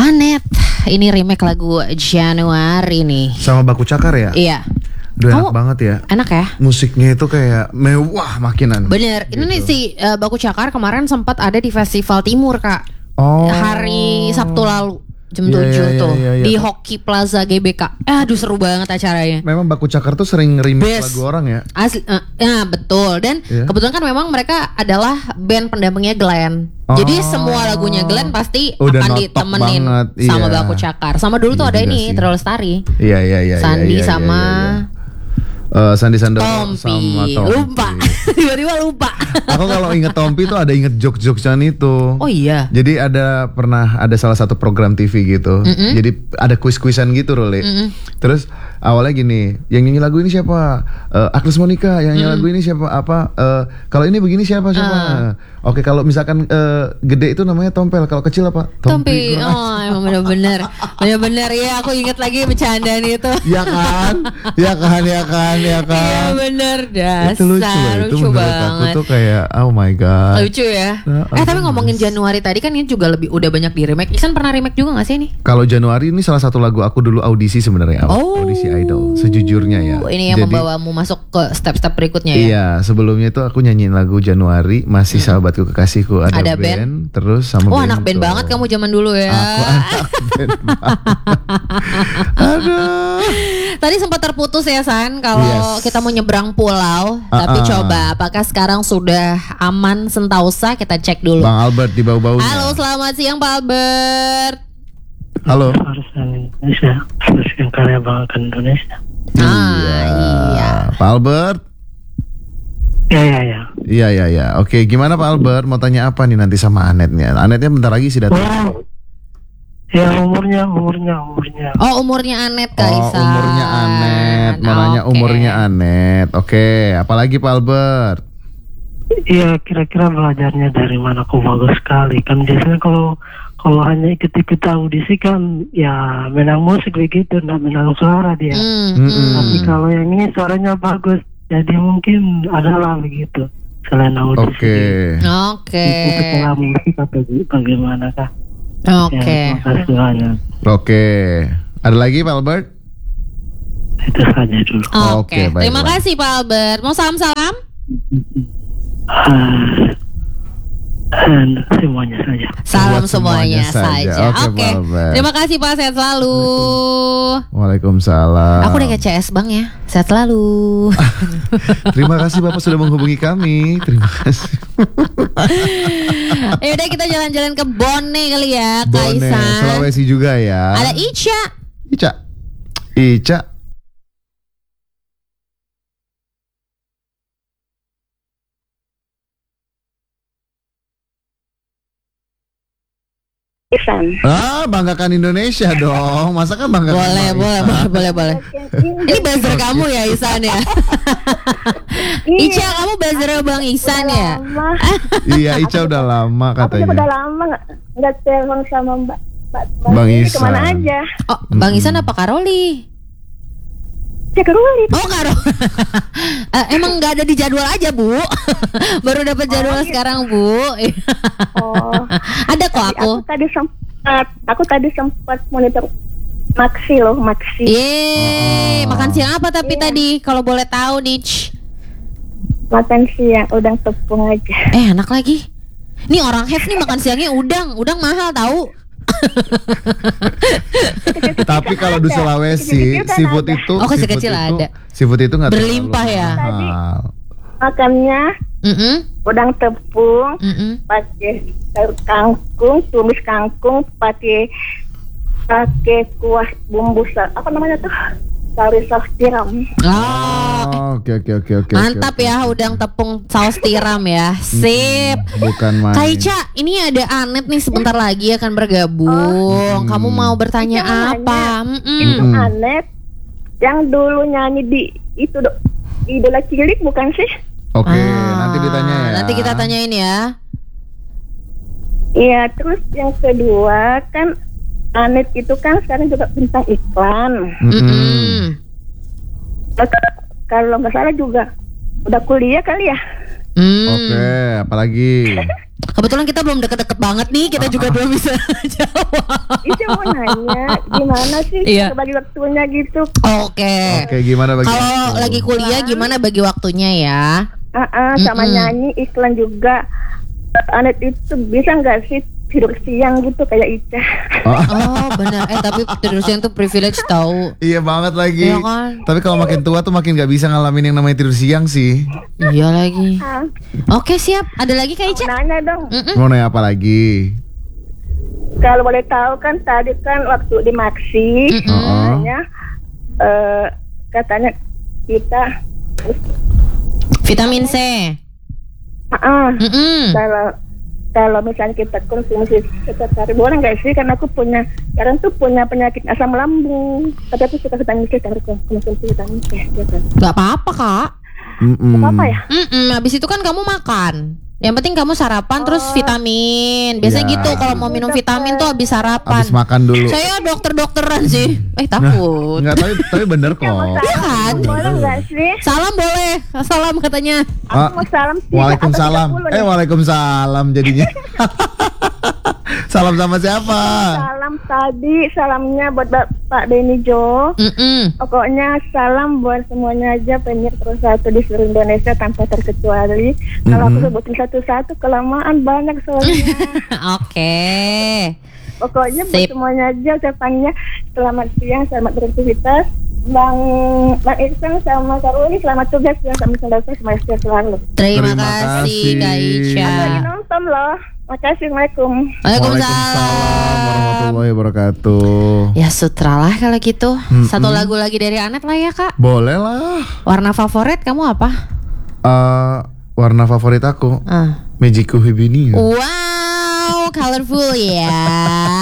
Anet, ini remake lagu Januari nih. Sama Baku Cakar ya? Iya. Udah enak banget ya. Enak ya? Musiknya itu kayak mewah makinan. Bener, gitu. ini nih si Baku Cakar kemarin sempat ada di Festival Timur Kak. Oh. Hari Sabtu lalu jam 7 tuh di Hoki Plaza GBK. Aduh seru banget acaranya. Memang Baku Cakar tuh sering remake lagu orang ya. Asli, ya betul. Dan kebetulan kan memang mereka adalah band pendampingnya Glenn. Jadi semua lagunya Glenn pasti udah akan ditemenin banget, sama Baku Cakar. Sama dulu tuh ada ini Terlalu Lestari. Iya. Sandi sama Sandi Sandoro Tompi. sama Tompi. Lupa. Tiba-tiba lupa. Aku kalau inget Tompi tuh ada inget jokes-jokesan itu. Oh iya. Jadi pernah ada salah satu program TV gitu. Jadi ada kuis-kuisan gitu Role. Terus awalnya gini, yang nyanyi lagu ini siapa? Agnes Monica. Yang nyanyi lagu ini siapa? Kalau ini begini siapa? Oke, kalau misalkan gede itu namanya Tompel. Kalau kecil apa? Tompi. Oh, emang bener-bener. Bener-bener ya, aku inget lagi bercandaan itu. Ya kan? Iya bener, dasar. Itu lucu banget. Aku tuh kayak oh my god. Lucu ya. Tapi ngomongin Januari tadi kan ini juga udah banyak di remake. Ihsan pernah remake juga gak sih ini? Kalau Januari ini salah satu lagu aku dulu audisi sebenarnya. Audisi Idol. Sejujurnya ya. Ini yang membawamu masuk ke step-step berikutnya ya. Iya, sebelumnya itu aku nyanyiin lagu Januari, Masih Sahabatku Kekasihku, ada band, terus sama band. Anak band banget kamu zaman dulu ya. Aku anak band. Aduh. Tadi sempat terputus ya San kalau kita mau nyebrang pulau. Tapi coba apakah sekarang sudah aman Sentausa? Kita cek dulu. Bang Albert di bau-baunya. Halo, selamat siang Pak Albert. Halo. Harusnya Indonesia, harusnya karya bangga Indonesia. Iya. Pak Albert. Iya. Oke, gimana Pak Albert? Mau tanya apa nih nanti sama Anetnya? Anetnya bentar lagi sih datang. Ya umurnya. Oh umurnya Anet Kaisa. Oh umurnya Anet. Mau nanya umurnya Anet. Oke, apalagi Pak Albert? Iya kira-kira belajarnya dari mana? Kok bagus sekali. Kan biasanya kalau hanya ikut-ikut audisi kan ya menang musik begitu, nggak menang suara dia. Tapi kalau yang ini suaranya bagus, jadi mungkin adalah begitu selain audisi. Oke. Itu setelah musik atau bagaimana kah? Oke. Oke. Ada lagi Pak Albert? Itu saja dulu. Oke. Terima kasih Pak Albert. Mau salam-salam? Semuanya saja. Salam semuanya saja. Oke. Terima kasih Pak, sehat selalu. Waalaikumsalam. Aku udah kayak CS Bang ya. Sehat selalu. Terima kasih Bapak sudah menghubungi kami. Terima kasih. Ya udah kita jalan-jalan ke Bone kali ya, Bone, Kaisa. Sulawesi juga ya. Ada Ica. Ihsan. Banggakan Indonesia dong. Masa kan banggakan. Boleh. Ini buzzer kamu ya Ihsan ya. Ica, kamu buzzer Bang Ihsan ya. Iya, Ica udah lama katanya. Aku udah lama nggak telepon sama Bang Ihsan. Kemana aja? Oh, Bang Ihsan apa Karoli? Karoli. Oh Karoli. Emang nggak ada di jadwal aja Bu. Baru dapat jadwal sekarang Bu. Ada kok aku. Aku tadi sempat monitor Maxi. Makan siang apa tapi tadi kalau boleh tahu nih? Makan siang udang tepung aja. Enak lagi. Nih orang have nih makan siangnya udang mahal tahu. Tapi kalau di Sulawesi seafood itu kecil-kecil ada. Seafood itu nggak berlimpah ya. Makannya udang tepung, pakai sayur kangkung, tumis kangkung, pakai kuah bumbu apa namanya tuh? Sari saus tiram. Oke. Mantap ya udang tepung saus tiram ya. Sip. Bukan main. Kaica, ini ada Anet nih sebentar lagi akan bergabung. Kamu mau bertanya apa? Itu Anet yang dulu nyanyi di Idola Cilik bukan sih? Oke, nanti ditanya ya. Nanti kita tanyain ya. Iya, terus yang kedua kan Anet itu kan sekarang juga bintang iklan. Kalau nggak salah juga udah kuliah kali ya. Oke, apalagi? Kebetulan kita belum deket-deket banget nih, kita juga belum bisa jawab. Itu mau nanya gimana sih Iya. bagi waktunya gitu. Oke. Oke, gimana bagi Kalau waktu? lagi kuliah gimana bagi waktunya ya? Sama nyanyi iklan juga. Anet itu bisa nggak sih tidur siang gitu kayak Ica? Oh benar. Tapi tidur siang tuh privilege tahu. Iya banget lagi. Iya kan? Tapi kalau makin tua tuh makin gak bisa ngalamin yang namanya tidur siang sih. Iya lagi. Ah, Oke siap. Ada lagi Kak Ica? nanya dong. Mau nanya apa lagi? Kalau boleh tahu kan tadi kan waktu di Maxi, katanya katanya kita Vitamin C. kalau misalnya kita konsumsi setiap hari boleh nggak sih? Karena aku sekarang tuh punya penyakit asam lambung, tapi aku suka vitamin C, harus konsumsi vitamin C. Gitu. Gak apa-apa Kak. Apa ya? Habis itu kan kamu makan. Yang penting kamu sarapan terus vitamin. Biasanya Ya. gitu kalau mau minum vitamin tuh habis sarapan. Habis makan dulu. Saya dokter-dokteran sih. Takut. Enggak, tapi bener kok. Kan? Boleh nggak sih? Salam boleh. Salam katanya. Aku mau salam sih. Waalaikumsalam. atau 30 nih? Waalaikumsalam jadinya. Salam sama siapa? Salam tadi, salamnya buat Pak Denny Jo. Pokoknya salam buat semuanya aja penyiar terus satu di seluruh Indonesia tanpa terkecuali. Kalau aku sebutin satu-satu kelamaan banyak soalnya. Oke. Pokoknya buat Sip. semuanya aja ucapannya selamat siang, selamat beraktivitas. Bang Iksan sama Karuni selamat tugas ya, sampai selesai semuanya selalu. Terima Terima kasih kasih. Kak Ica. Aku lagi nonton loh. Makasih, Assalamualaikum. Waalaikumsalam. Warahmatullahi wabarakatuh. Ya sutra lah kalau gitu. Satu lagu lagi dari Anet lah ya Kak. Boleh lah. Warna favorit kamu apa? Warna favorit aku Magiku Hibini. Wow, colorful ya.